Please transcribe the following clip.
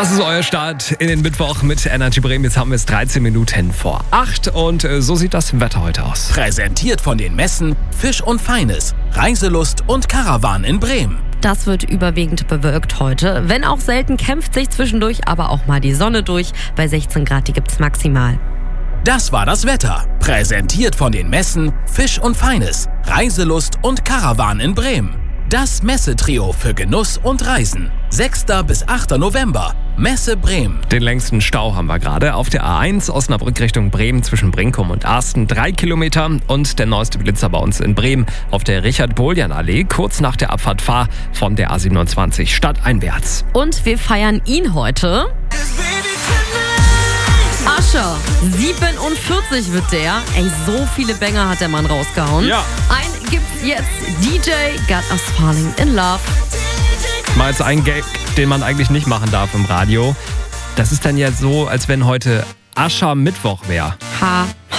Das ist euer Start in den Mittwoch mit Energy Bremen. Jetzt haben wir es 13 Minuten vor 8 und so sieht das Wetter heute aus. Präsentiert von den Messen Fisch und Feines, Reiselust und Caravan in Bremen. Das wird überwiegend bewölkt heute. Wenn auch selten, kämpft sich zwischendurch aber auch mal die Sonne durch. Bei 16 Grad, die gibt's maximal. Das war das Wetter. Präsentiert von den Messen Fisch und Feines, Reiselust und Caravan in Bremen. Das Messetrio für Genuss und Reisen. 6. bis 8. November. Messe Bremen. Den längsten Stau haben wir gerade auf der A1 Osnabrück Richtung Bremen zwischen Brinkum und Arsten. 3 Kilometer und der neueste Blitzer bei uns in Bremen auf der Richard-Boljan-Allee, kurz nach der Abfahrt Fahr von der A27 stadteinwärts. Und wir feiern ihn heute. Usher, 47 wird der. Ey, so viele Banger hat der Mann rausgehauen. Ja. Einen gibt's jetzt. DJ Got Us Falling in Love. Mal als ein Gag, den man eigentlich nicht machen darf im Radio. Das ist dann ja so, als wenn heute Aschermittwoch wäre. Ha.